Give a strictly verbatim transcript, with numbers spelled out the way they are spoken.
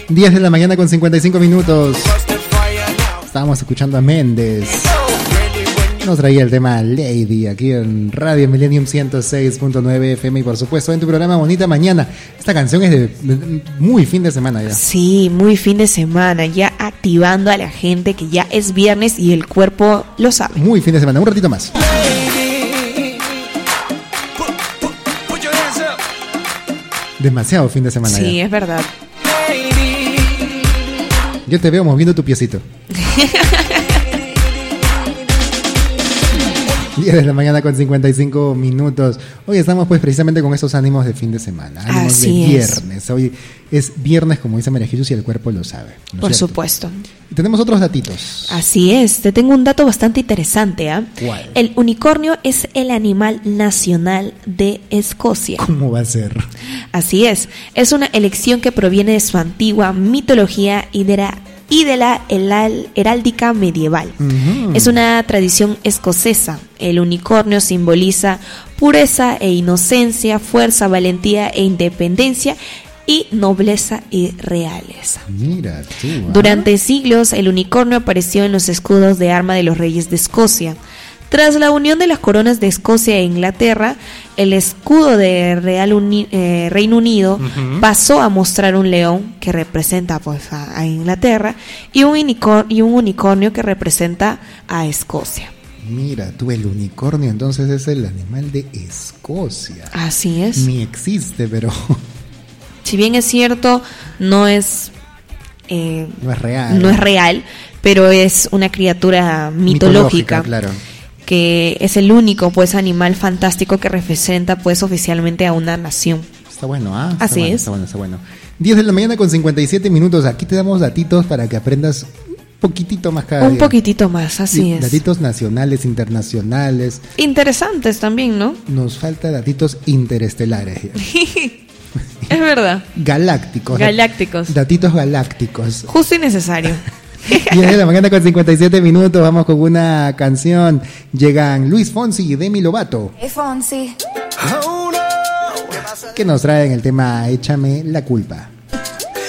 diez de la mañana con cincuenta y cinco minutos. Estábamos escuchando a Méndez. Nos traía el tema Lady aquí en Radio Millennium ciento seis punto nueve F M y por supuesto en tu programa Bonita Mañana. Esta canción es de, de muy fin de semana ya. Sí, muy fin de semana, ya activando a la gente que ya es viernes y el cuerpo lo sabe. Muy fin de semana, un ratito más. Demasiado fin de semana. Sí, ya. es verdad. Yo te veo moviendo tu piecito. diez de la mañana con cincuenta y cinco minutos. Hoy estamos pues precisamente con esos ánimos de fin de semana. Ánimos Así de viernes. es. Hoy es viernes, como dice María Jesús, y el cuerpo lo sabe. ¿No Por es cierto? supuesto. Y tenemos otros datitos. Así es, te tengo un dato bastante interesante. ¿eh? ¿Cuál? El unicornio es el animal nacional de Escocia. ¿Cómo va a ser? Así es, es una elección que proviene de su antigua mitología y de la, y de la heral- heráldica medieval. Uh-huh. Es una tradición escocesa. El unicornio simboliza pureza e inocencia, fuerza, valentía e independencia y nobleza y realeza. Mira tú. ¿eh? Durante siglos, el unicornio apareció en los escudos de arma de los reyes de Escocia. Tras la unión de las coronas de Escocia e Inglaterra, el escudo de Real Uni- eh, Reino Unido uh-huh. pasó a mostrar un león que representa pues, a, a Inglaterra y un, unicor- y un unicornio que representa a Escocia. Mira tú, el unicornio entonces es el animal de Escocia. Así es. Ni existe, pero... Si bien es cierto, no es... Eh, no es real. No es real, pero es una criatura mitológica. mitológica claro. Que es el único pues animal fantástico que representa pues oficialmente a una nación. Está bueno, ¿ah? ¿eh? Así bueno, es. Está bueno, está bueno. diez de la mañana con cincuenta y siete minutos. Aquí te damos datitos para que aprendas un poquitito más cada Un día. poquito más, así y es. Datitos nacionales, internacionales. Interesantes también, ¿no? Nos falta datitos interestelares. Es verdad. Galácticos. Galácticos. Datitos galácticos. Justo y necesario. diez de la mañana con cincuenta y siete minutos, vamos con una canción. Llegan Luis Fonsi y Demi Lovato. Hey Fonsi. Que nos traen el tema Échame la culpa.